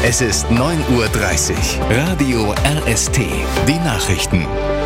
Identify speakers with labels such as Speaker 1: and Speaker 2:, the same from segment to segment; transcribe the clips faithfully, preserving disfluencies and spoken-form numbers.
Speaker 1: Es ist neun Uhr dreißig. Radio R S T. Die Nachrichten.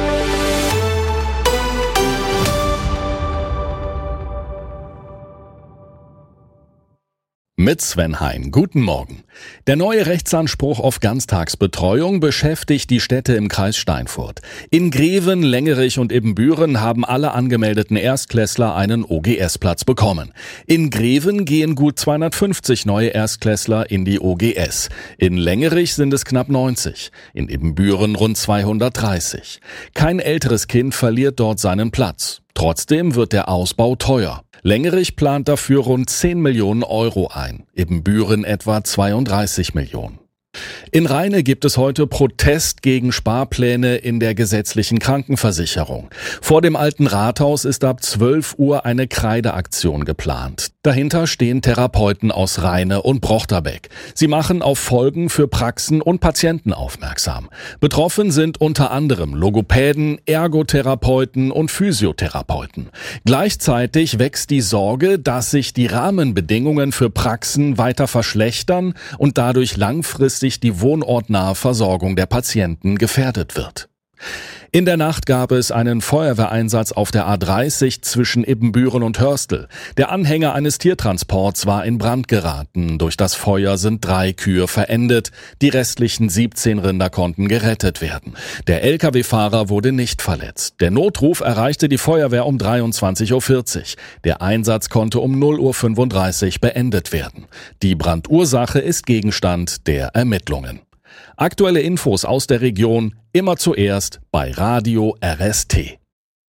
Speaker 2: Mit Sven Hein. Guten Morgen. Der neue Rechtsanspruch auf Ganztagsbetreuung beschäftigt die Städte im Kreis Steinfurt. In Greven, Lengerich und Ibbenbüren haben alle angemeldeten Erstklässler einen O G S-Platz bekommen. In Greven gehen gut zweihundertfünfzig neue Erstklässler in die O G S. In Lengerich sind es knapp neunzig. In Ibbenbüren rund zweihundertdreißig. Kein älteres Kind verliert dort seinen Platz. Trotzdem wird der Ausbau teuer. Lengerich plant dafür rund zehn Millionen Euro ein, Ibbenbüren etwa zweiunddreißig Millionen. In Rheine gibt es heute Protest gegen Sparpläne in der gesetzlichen Krankenversicherung. Vor dem alten Rathaus ist ab zwölf Uhr eine Kreideaktion geplant. Dahinter stehen Therapeuten aus Rheine und Brochterbeck. Sie machen auf Folgen für Praxen und Patienten aufmerksam. Betroffen sind unter anderem Logopäden, Ergotherapeuten und Physiotherapeuten. Gleichzeitig wächst die Sorge, dass sich die Rahmenbedingungen für Praxen weiter verschlechtern und dadurch langfristig die wohnortnahe Versorgung der Patienten gefährdet wird. In der Nacht gab es einen Feuerwehreinsatz auf der A dreißig zwischen Ibbenbüren und Hörstel. Der Anhänger eines Tiertransports war in Brand geraten. Durch das Feuer sind drei Kühe verendet. Die restlichen siebzehn Rinder konnten gerettet werden. Der L K W-Fahrer wurde nicht verletzt. Der Notruf erreichte die Feuerwehr um dreiundzwanzig Uhr vierzig. Der Einsatz konnte um null Uhr fünfunddreißig beendet werden. Die Brandursache ist Gegenstand der Ermittlungen. Aktuelle Infos aus der Region immer zuerst bei Radio R S T.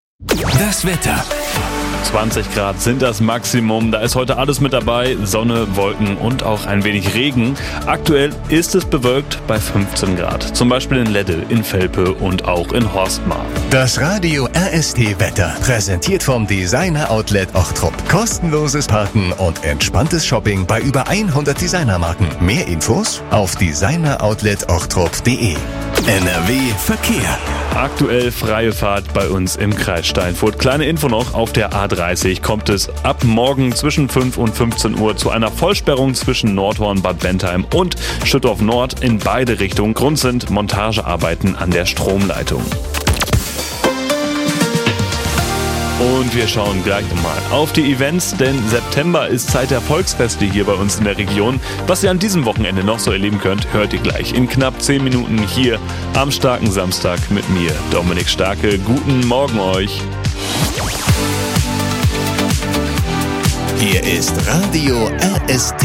Speaker 1: Das Wetter.
Speaker 3: zwanzig Grad sind das Maximum. Da ist heute alles mit dabei. Sonne, Wolken und auch ein wenig Regen. Aktuell ist es bewölkt bei fünfzehn Grad. Zum Beispiel in Leddel, in Velpe und auch in Horstmar.
Speaker 1: Das Radio R S T-Wetter. Präsentiert vom Designer Outlet Ochtrup. Kostenloses Parken und entspanntes Shopping bei über hundert Designermarken. Mehr Infos auf designer outlet ochtrup punkt de. N R W Verkehr.
Speaker 3: Aktuell freie Fahrt bei uns im Kreis Steinfurt. Kleine Info noch, auf der A dreißig kommt es ab morgen zwischen fünf und fünfzehn Uhr zu einer Vollsperrung zwischen Nordhorn, Bad Bentheim und Schüttorf Nord in beide Richtungen. Grund sind Montagearbeiten an der Stromleitung. Und wir schauen gleich nochmal auf die Events, denn September ist Zeit der Volksfeste hier bei uns in der Region. Was ihr an diesem Wochenende noch so erleben könnt, hört ihr gleich in knapp zehn Minuten hier am starken Samstag mit mir, Dominik Starke. Guten Morgen euch.
Speaker 1: Hier ist Radio R S T.